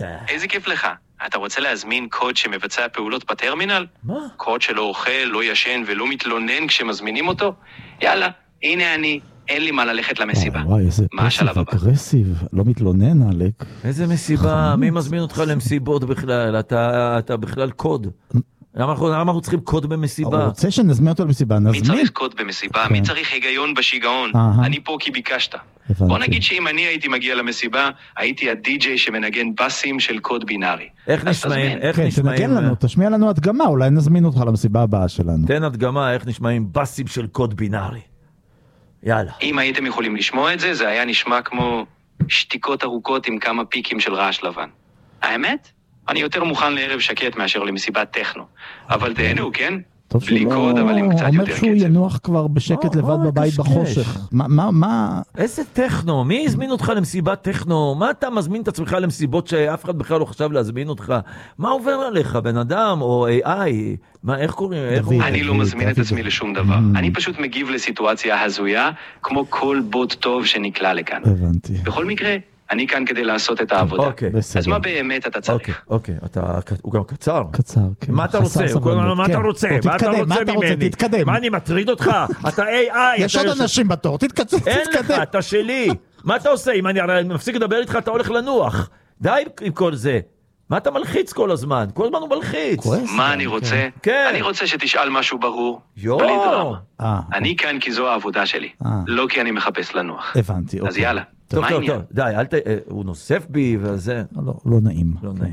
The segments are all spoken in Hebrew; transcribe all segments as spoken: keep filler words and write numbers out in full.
איזה כיף לך. אתה רוצה להזמין קוד שמבצע פעולות בטרמינל? מה? קוד שלא אוכל, לא ישן ולא מתלונן כשמזמינים אותו? יאללה, הנה אני, אין לי מה ללכת למסיבה. וואי, איזה מה השלב הבא? אגרסיב, לא מתלונן, אלק. איזה מסיבה? מי מזמין אותך למסיבות בכלל? אתה, אתה בכלל קוד. למה אנחנו, למה אנחנו צריכים קוד במסיבה? הוא רוצה שנזמין אותו למסיבה, מי נזמין. צריך קוד במסיבה? מי צריך היגיון בשיגעון? אני פה כי ביקשת. בוא נגיד שאם אני הייתי מגיע למסיבה, הייתי הדי-ג'יי שמנגן בסים של קוד בינארי. איך נשמעים? איך כן, נשמעים? תנגן לנו, תשמיע לנו הדגמה, אולי נזמין אותך למסיבה הבאה שלנו. תן הדגמה, איך נשמעים בסים של קוד בינארי. יאללה. אם הייתם יכולים לשמוע את זה, זה היה נשמע כמו שתיקות ארוכות עם כמה פיקים של רעש לבן. האמת? אני יותר מוכן לערב שקט מאשר למסיבת טכנו. אבל תהנו, כן? טוב בלי שהוא קוד, אבל עם קצת אומר יותר שהוא קצב. ינוח כבר בשקט או, לבד או, בבית קשקש. בחושך. מה, מה, מה? איזה טכנו? מי הזמין אותך למסיבת טכנו? מה אתה מזמין את עצמך למסיבות שאף אחד בכלל לא חשב להזמין אותך? מה עובר עליך, בן אדם או איי איי? מה, איך קוראים? איך דוד. הוא- אני לא מזמין את עצמי לשום דבר. אני פשוט מגיב לסיטואציה הזויה, כמו כל בוט טוב שנקלע לכאן. הבנתי. בכל מקרה, אני כאן כדי לעשות את העבודה. אוקיי. בסדר. אז מה באמת אתה אוקיי, צריך? אוקיי. אתה, הוא גם קצר. קצר, כן. מה אתה חסר רוצה? הוא קורא לו, סבלנות. מה אתה כן. רוצה? או, מה אתה תתקדם, רוצה מה אתה רוצה? ממני? תתקדם. מה, אני מטריד אותך? אתה איי איי. יש עוד אנשים בתור, תתקדם. אין לך, אתה שלי. מה אתה עושה? אם אני הרי מפסיק לדבר איתך, אתה הולך לנוח. די עם כל זה. מה אתה מלחיץ כל הזמן? כל הזמן הוא מלחיץ. כועס. מה אני רוצה? כן. אני רוצה שתשאל משהו ברור. יואו. בלי דרמה. אה, אני כאן כי זו העבודה שלי. אה. לא כי אני מחפש לנוח. הבנתי, אז אוקיי. יאללה. טוב, מה טוב, העניין? טוב. די, אל ת... אה, הוא נוסף בי וזה. לא, לא נעים. לא כן. נעים.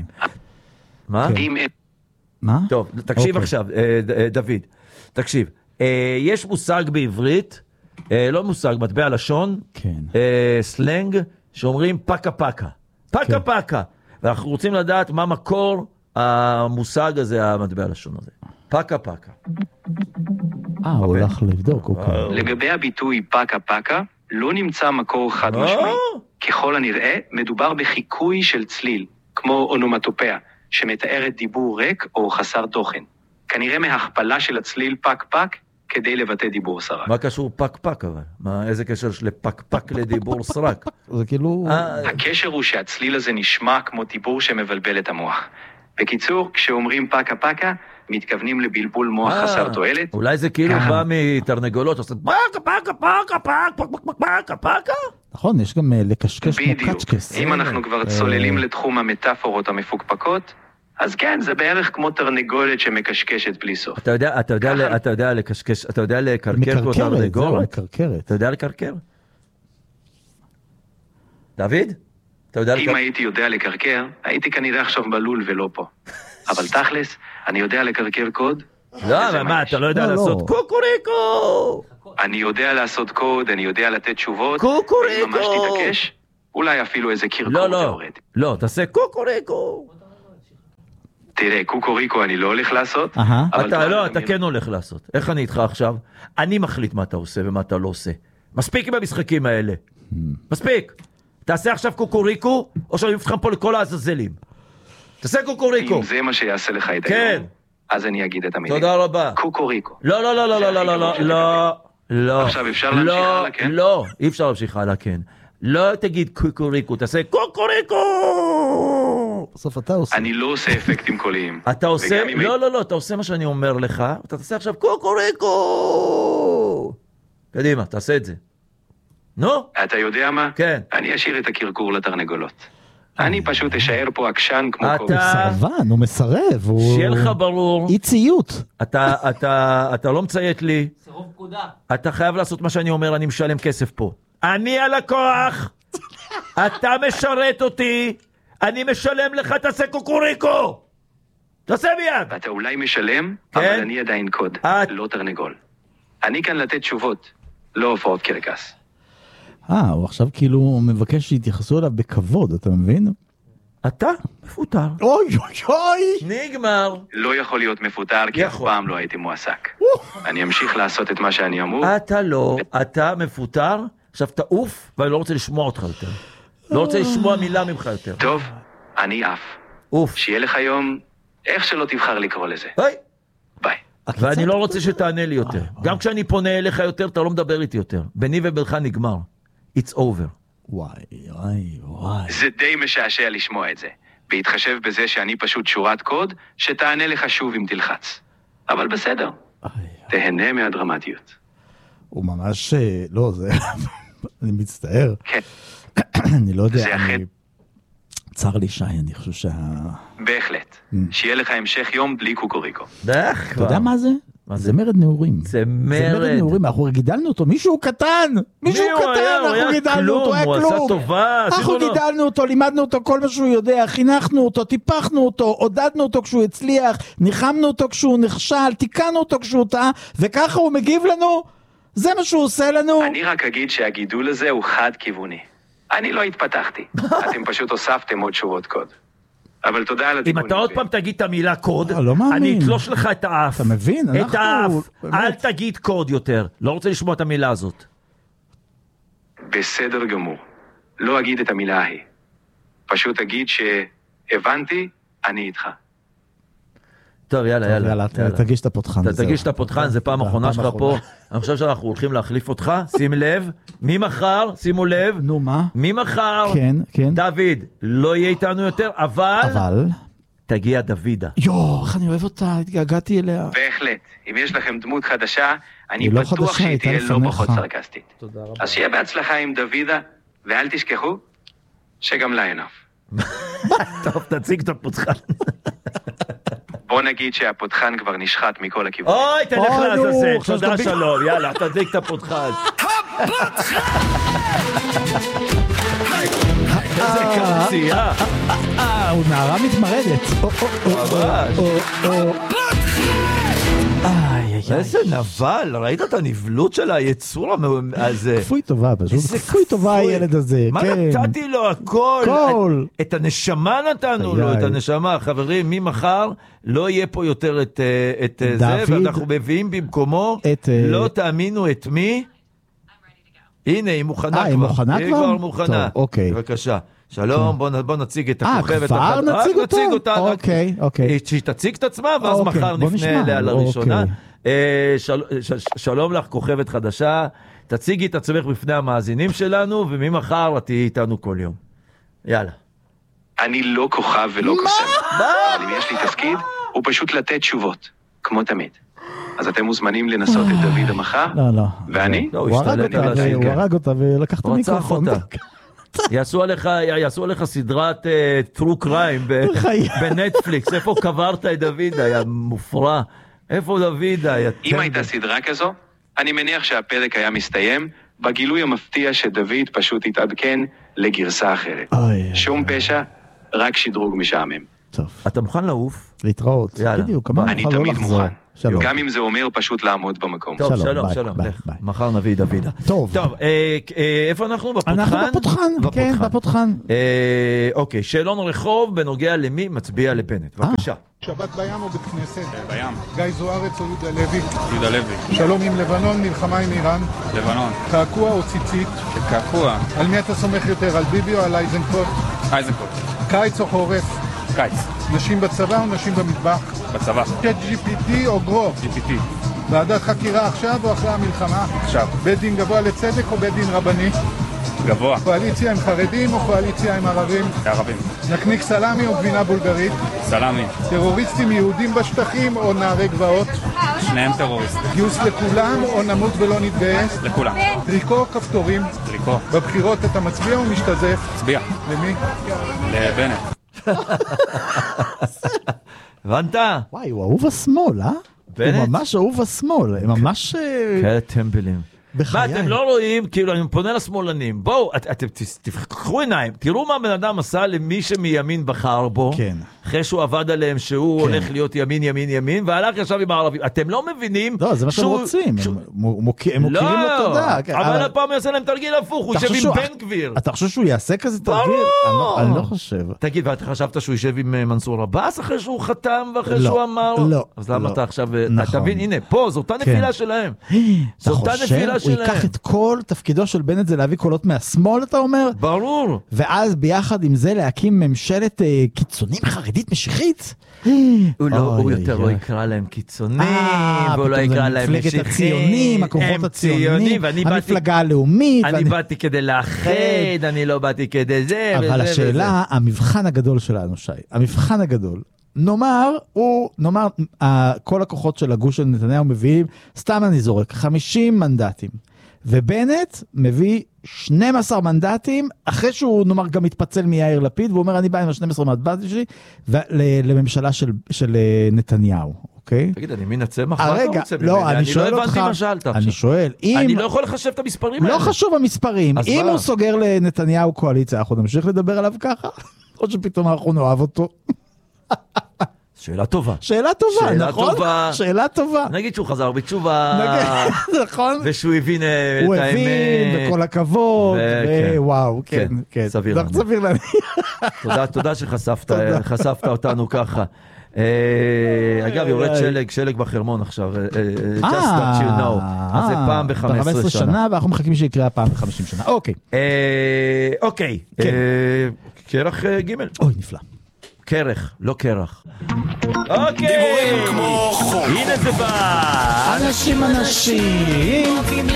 מה? אם מה? טוב, תקשיב אוקיי. עכשיו, אה, ד- אה, דוד. תקשיב. אה, יש מושג בעברית, אה, לא מושג, מטבע לשון, כן. אה, סלנג, שאומרים פקה פקה. פקה כן. פקה. ואנחנו רוצים לדעת מה מקור המושג הזה, המטבע לשון הזה. פקה פקה. אה, הוא הולך לבדוק, אוקיי. לגבי הביטוי פקה פקה, לא נמצא מקור חד משמעי. או! ככל הנראה, מדובר בחיקוי של צליל, כמו אונומטופיה, שמתארת דיבור ריק או חסר תוכן. כנראה מהכפלה של הצליל פק פק, כדי לבטא דיבור סרק. מה קשור פק פק אבל? מה, איזה קשר של פק פק לדיבור סרק? זה כאילו... אה, הקשר הוא שהצליל הזה נשמע כמו דיבור שמבלבל את המוח. בקיצור, כשאומרים פקה פקה, מתכוונים לבלבול מוח אה, חסר תועלת. אולי זה כאילו ככה. בא מתרנגולות, שעושה פקה פקה פקה פקה פקה פקה פקה. נכון, יש גם אה, לקשקש כמו בדיוק. קצ'קס. אם אנחנו כבר צוללים לתחום המטאפורות המפוקפקות, אז כן, זה בערך כמו תרנגולת שמקשקשת בלי סוף. אתה יודע, אתה יודע, ככה. אתה יודע לקשקש, אתה יודע לקרקר כמו מקרקרת, זהו, תרנגולת? מקרקרת. אתה יודע לקרקר? דוד? אתה יודע אם לקרקר? הייתי יודע לקרקר, הייתי כנראה עכשיו בלול ולא פה. אבל תכלס, אני יודע לקרקר קוד. לא, וזה אבל מה, יש. אתה לא יודע לא, לעשות לא. קוקוריקו! אני יודע לעשות קוד, אני יודע לתת תשובות. קוקוריקו! ואם ממש תתעקש, אולי אפילו איזה קרקור לא, לא, תיאורטי. לא, תעשה קוקוריקו! תראה, קוקוריקו אני לא הולך לעשות. אהה. אבל אתה כבר לא, אני אתה כן הולך לעשות. איך אני איתך עכשיו? אני מחליט מה אתה עושה ומה אתה לא עושה. מספיק עם המשחקים האלה. מספיק. תעשה עכשיו קוקוריקו, או שאני מבחן פה לכל העזאזלים. תעשה קוקוריקו. אם זה מה שיעשה לך את כן. היום, אז אני אגיד את המילים. תודה רבה. קוקוריקו. לא, לא, לא, לא, לא, לא, לא, לא, לא, לא. עכשיו אפשר להמשיך לא, הלאה, כן? לא, אי אפשר להמשיך הלאה, כן. לא תגיד קוקוריקו, תעשה קוקוריקו! בסוף אתה עושה. אני לא עושה אפקטים קוליים. אתה עושה, וגם אם לא, לא, לא, אתה עושה מה שאני אומר לך, אתה תעשה עכשיו קוקוריקו! קדימה, תעשה את זה. נו? אתה יודע מה? כן. אני אשאיר את הקרקור לתרנגולות. אני פשוט אשאר פה עקשן כמו אתה- קור. סרבן, הוא מסרב. הוא- שיהיה לך ברור, אי ציות. אתה, אתה, אתה לא מציית לי, סירוב פקודה. אתה חייב לעשות מה שאני אומר, אני משלם כסף פה. אני הלקוח, אתה משרת אותי, אני משלם לך, תעשה קוקוריקו! תעשה מיד! ואתה אולי משלם, כן? אבל אני עדיין קוד, את- לא תרנגול. אני כאן לתת תשובות, לא הופעות קרקס. אה, הוא עכשיו כאילו מבקש שיתייחסו אליו בכבוד, אתה מבין? אתה מפוטר. אוי אוי אוי! נגמר. לא יכול להיות מפוטר, כי אף יכול. פעם לא הייתי מועסק. אני אמשיך לעשות את מה שאני אמור. אתה לא, אתה מפוטר, עכשיו תעוף, ואני לא רוצה לשמוע אותך יותר. לא רוצה לשמוע מילה ממך יותר. טוב, אני עף. אוף. שיהיה לך יום, איך שלא תבחר לקרוא לזה. היי. ביי. ואני לא רוצה שתענה לי יותר. גם כשאני פונה אליך יותר, אתה לא מדבר איתי יותר. ביני ובינך נגמר. It's over. וואי וואי וואי. זה די משעשע לשמוע את זה. בהתחשב בזה שאני פשוט שורת קוד, שתענה לך שוב אם תלחץ. אבל בסדר, תהנה מהדרמטיות. הוא ממש, לא, זה, אני מצטער. כן. אני לא יודע, זה אני... אחת. צר לי שי, אני חושב שה... בהחלט. שיהיה לך המשך יום בלי קוקוריקו. דרך אתה יודע מה זה? זה מרד נעורים. זה מרד. נעורים, אנחנו גידלנו אותו, מישהו קטן, מישהו קטן, אנחנו גידלנו אותו, היה כלום. הוא עשה טובה. אנחנו גידלנו אותו, לימדנו אותו כל מה שהוא יודע, חינכנו אותו, טיפחנו אותו, עודדנו אותו כשהוא הצליח, ניחמנו אותו כשהוא נכשל, תיקנו אותו כשהוא טעה, וככה הוא מגיב לנו, זה מה שהוא עושה לנו. אני רק אגיד שהגידול הזה הוא חד-כיווני. אני לא התפתחתי, אתם פשוט הוספתם עוד שורות קוד. אבל תודה על התיקון. אם אתה עוד פעם תגיד את המילה קוד, לא מאמין. אני אתלוש לך את האף. אתה מבין? את אנחנו- האף. באמת. אל תגיד קוד יותר. לא רוצה לשמוע את המילה הזאת. בסדר גמור. לא אגיד את המילה ההיא. פשוט אגיד שהבנתי, אני איתך. טוב, יאללה, טוב, יאללה. יאללה, ת- תגיש את הפותחן. אתה וזהו. תגיש את הפותחן, זה פעם אחרונה פעם שלך פה. אחרונה. אני חושב שאנחנו הולכים להחליף אותך, שים לב. ממחר, שימו לב. נו, מה? ממחר, כן, כן. דוד, לא יהיה איתנו יותר, אבל אבל... תגיע דוידה. יואו, איך אני אוהב אותה, התגעגעתי אליה. בהחלט. אם יש לכם דמות חדשה, אני היא לא בטוח חדשה, שהיא הייתה תהיה לא לפניך. פחות סרקסטית. תודה רבה. אז שיהיה בהצלחה עם דוידה, ואל תשכחו שגם לה אין אף. טוב, תציג את הפותחן. בוא נגיד שהפותחן כבר נשחט מכל הכיוונים. אוי, תלך אוי, נו, לעזאזל, עכשיו תודה תדביק. שלום, יאללה, תדליק את הפותחן. איזה קרצייה. אה, הוא נערה מתמרדת. או, או, או, ממש. או, או. איי, איי, איי. איזה נבל, ראית את הנבלות של היצור המ- הזה? כפוי טובה, פשוט איזה כפוי טובה כפוי. הילד הזה, מה כן. נתתי לו? הכל. הכל. את- את הנשמה נתנו לו, איי. את הנשמה. חברים, ממחר לא יהיה פה יותר את אה, את, אה, זה, דוד. ואנחנו מביאים במקומו, את, אה, לא תאמינו את מי. הנה, היא מוכנה כבר. אה, היא מוכנה היא כבר? כבר מוכנה. טוב, אוקיי. בבקשה. שלום, בוא נ- בוא נציג את אה, הכוכבת. כבר החד- רק נציג נציג אותה? אותה. רק- אוקיי, אוקיי. היא- שהיא תציג את עצמה, ואז אוקיי, מחר בוא נפנה נשמע. אליה לראשונה. אוקיי. אה, של- ש- ש- שלום לך, כוכבת חדשה. תציגי את עצמך בפני המאזינים שלנו, וממחר את תהיי איתנו כל יום. יאללה. אני לא כוכב ולא קוסם. אבל אם יש לי תפקיד, הוא פשוט לתת תשובות, כמו תמיד. אז אתם מוזמנים לנסות את דוד המחר, לא, לא. ואני? לא, הוא הוא הרג השתלט אותה, על השיר, הוא כן. הרג אותה ולקח את הוא רצח המיקרופון. אותה. יעשו עליך, יעשו עליך סדרת uh, true crime ב- חיי. בנטפליקס. איפה קברת את דוד? היה מופרע. איפה דוד היה? אם הייתה סדרה כזו, אני מניח שהפרק היה מסתיים בגילוי המפתיע שדוד פשוט התעדכן לגרסה אחרת. אוי, שום פשע, רק שדרוג משעמם. טוב, אתה מוכן לעוף? להתראות. יאללה, בדיוק, אמרנו אני לך לא תמיד לחזור. מוכן. שלום. גם אם זה אומר פשוט לעמוד במקום. טוב, שלום, שלום, ביי, שלום. ביי, לך. ביי. מחר נביא דוידה. טוב. טוב, אה, אה, איפה אנחנו? בפותחן? אנחנו בפותחן, כן, בפותחן. אה, אוקיי, שאלון רחוב בנוגע למי מצביע לבנט. בבקשה. שבת בים או בית כנסת? בים. גיא זוארץ או יהודה לוי? יהודה לוי. שלום עם לבנון, מלחמה עם איראן? לבנון. קעקוע או ציצית? קעקוע. על מי אתה סומך יותר, על ביבי או על אייזנקוט? אייזנקוט. קיץ או חורף? קיץ. נשים בצבא או נשים במטבח? בצבא. צ'אט ג'י פי טי או גרו? ג'י פי טי. ועדת חקירה עכשיו או אחרי המלחמה? עכשיו. בית דין גבוה לצדק או בית דין רבני? גבוה. קואליציה עם חרדים או קואליציה עם ערבים? ערבים. נקניק סלמי או גבינה בולגרית? סלאמי. טרוריסטים יהודים בשטחים או נערי גבעות? שניהם טרוריסט. גיוס לכולם או נמות ולא נתגייס? לכולם. טריקו או כפתורים? טריקו. בבחירות אתה מצביע או משתזף? הצביע. למי? לבנט. הבנת? וואי, הוא אהוב השמאל, אה? בנט? הוא ממש אהוב השמאל, הם ממש... אה, כאלה טמבלים. מה, בחיי. אתם לא רואים, כאילו, אני פונה לשמאלנים, בואו, את- אתם ת- תפקחו עיניים, תראו מה בן אדם עשה למי שמימין בחר בו, כן. אחרי שהוא עבד עליהם שהוא כן. הולך להיות ימין, ימין, ימין, והלך ישב עם הערבים. אתם לא מבינים... לא, זה מה שהם שהוא- רוצים, שהוא- הם מ- מוקי- הם לא, מוקירים לו תודה. כן, אבל הפעם יעשה להם תרגיל הפוך, הוא אתה יושב חושב עם שהוא- בן גביר. אתה חושב שהוא יעשה כזה ברור. תרגיל? אני לא- אני לא חושב. תגיד, ואתה חשבת שהוא יישב עם אה, מנסור עבאס אחרי שהוא חתם ואחרי לא, שהוא אמר? לא, אז למה לא. אתה עכשיו... אה, נכון. תבין, הנה, פה, זו אותה כן. נפילה שלהם. אתה זו אותה חושב, נפילה הוא שלהם. ייקח את כל תפקידו של בנט זה להביא קולות מהשמאל, אתה אומר? ברור. ואז ביחד עם זה להקים ממשלת אה, קיצונים חרדים חרדית משיחית? הוא לא, אוי, הוא אוי, יותר אוי. לא יקרא להם קיצונים, אה, והוא לא פתאום זה יקרא להם מפלגת משיחים. הציונים, הכוחות הם הציונים, ציונים, ואני באתי- המפלגה הלאומית. אני ואני- באתי כדי לאחד, אני לא באתי כדי זה. אבל וזה השאלה, המבחן הגדול שלנו, שי, המבחן הגדול, נאמר, הוא, נאמר, ה- כל הכוחות של הגוש של נתניהו מביאים, סתם אני זורק, חמישים מנדטים. ובנט מביא שנים עשר מנדטים, אחרי שהוא, נאמר, גם מתפצל מיאיר לפיד, והוא אומר, אני בא עם ה-שנים עשר מנדטים שלי, ול- לממשלה של, של אה, נתניהו, אוקיי? תגיד, אני מין הצמח, מה אתה הרגע, רוצה לא, ממני? אני שואל לא אותך, הבנתי מה שאלת אני עכשיו. שואל, אם... אני לא יכול לחשב את המספרים האלה. לא חשוב המספרים, אז אם מה? הוא סוגר לנתניהו קואליציה, אנחנו נמשיך לדבר עליו ככה? או שפתאום אנחנו נאהב אותו? שאלה טובה. שאלה טובה, שאלה נכון? טובה. שאלה טובה. נגיד שהוא חזר בתשובה, נגיד, נכון? ושהוא הבין אה, הוא את האמת. הבין, וכל הכבוד, וכן. ווואו, כן, כן, כן. סביר לא, להניח. סביר להניח. תודה, תודה שחשפת תודה. חשפת אותנו ככה. אה, אגב, יורד איי. שלג, שלג בחרמון עכשיו. אה, אה, אה, just that you know. אז זה פעם ב-חמש עשרה שנה. שנה, ואנחנו מחכים שיקרה פעם ב-חמישים שנה. אוקיי. אה, אוקיי. כן. אה, כרך אה, ג' אוי, נפלא. כרך, לא כרך. אוקיי. הנה זה בא. אנשים אנשים.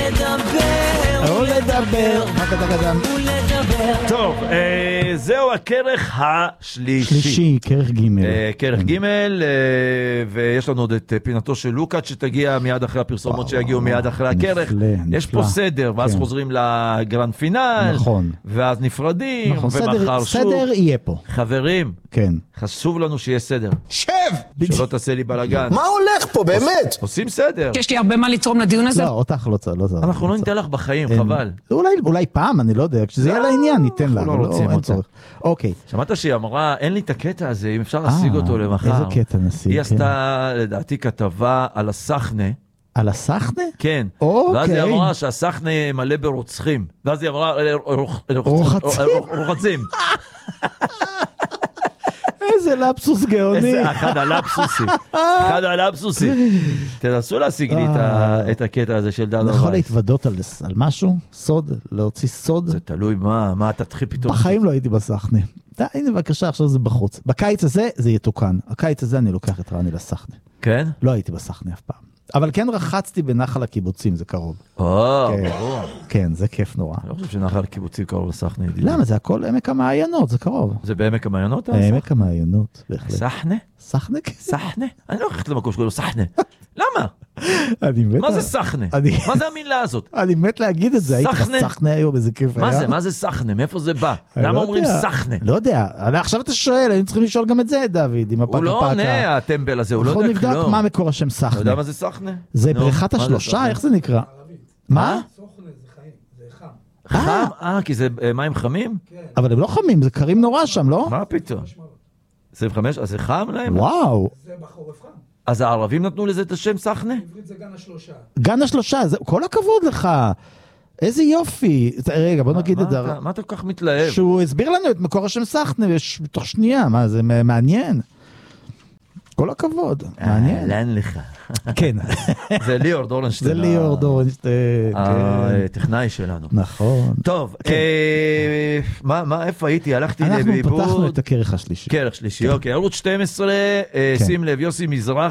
או לדבר. מה כתב אדם? טוב, אה, זהו הכרך השלישי. שלישי, כרך ג'. אה, כרך ג', אה, ויש לנו עוד את אה, פינתו של לוקאץ' שתגיע מיד אחרי הפרסומות וואו, שיגיעו מיד אחרי הכרך. נפלא, יש נפלא. פה סדר, ואז כן. חוזרים לגרנד פינל, נכון. ואז נפרדים, נכון, ומחר סדר- שוב. סדר יהיה פה. חברים, כן. חשוב לנו שיהיה סדר. שב! שלא תעשה לי בלגן. מה הולך פה, באמת? עושים סדר. יש לי הרבה מה לתרום לדיון הזה. לא, אותך לא צריך, לא צריך. אנחנו לא ניתן לך בחיים, אין. חבל. אולי, אולי פעם, אני לא יודע, כשזה יהיה לעניין, ניתן לה. אנחנו לא רוצים אין אותה. צורך. אוקיי. שמעת שהיא אמרה, אין לי את הקטע הזה, אם אפשר להשיג אה, אותו למחר. איזה קטע נשיג, היא כן. עשתה, לדעתי, כתבה על הסחנה. על הסחנה? כן. אוקיי. ואז היא אמרה שהסחנה מלא ברוצחים. ואז היא אמרה, אה, רוח- רוחצים. רוח- רוחצים. איזה לפסוס גאוני. איזה אחד הלפסוסים. אחד הלפסוסים. תנסו להשיג לי את ה- את הקטע הזה של דן אני יכול וייס. להתוודות על על משהו? סוד? להוציא סוד? זה תלוי מה, מה תתחיל פתאום. בחיים לא הייתי בסחנה. די, הנה בבקשה, עכשיו זה בחוץ. בקיץ הזה זה יתוקן. הקיץ הזה אני לוקח את רני לסחנה. כן? לא הייתי בסחנה אף פעם. אבל כן רחצתי בנחל הקיבוצים, זה קרוב. או, כן. ברור. כן, זה כיף נורא. אני לא חושב שנחל קיבוצי קרוב לסחנה. ידידי. למה? זה הכל עמק המעיינות, זה קרוב. זה בעמק המעיינות? עמק המעיינות, בהחלט. סחנה? סחנה? כן. סחנה? אני לא הולכת למקום שקוראים לו סחנה. למה? אני מת... מה זה סחנה? אני- מה זה המילה הזאת? אני מת להגיד את זה, הייתי סחנה? בסחנה היום, איזה כיף היה. מה זה? מה זה סחנה? מאיפה זה בא? אני למה לא אומרים יודע. סחנה? לא יודע, אני- עכשיו אתה שואל, היינו צריכים לשאול גם את זה, דוד, עם הפקה הוא לא עונה, הטמבל הזה, הוא לא אנחנו יודע נבדוק כלום. מה מקור השם אתה סחנה. יודע מה זה סחנה? זה נו, בריכת מה זה השלושה? סחנה? איך זה נקרא? מה? חם? אה, כי זה אה, מים חמים? אבל הם לא חמים, זה קרים נורא שם, לא? מה פתאום? עשרים וחמש? אז זה חם להם? וואו, אז הערבים נתנו לזה את השם סחנה? גן השלושה, זה- כל הכבוד לך. איזה יופי. זה- רגע, בוא נגיד מה את זה. אתה- מה אתה כל כך מתלהב? שהוא הסביר לנו את מקור השם סחנה יש- בתוך שנייה, מה זה מ- מעניין. כל הכבוד, מעניין. לאן לך? כן, זה ליאור דורנשטיין. זה ליאור דורנשטיין. כן. הטכנאי שלנו. נכון. טוב, אה, מה, מה, איפה הייתי? הלכתי אנחנו לאיבוד. פתחנו את הכרך השלישי. כרך שלישי, אוקיי, ערוץ שתים עשרה, אה, כן. שים לב, יוסי מזרח.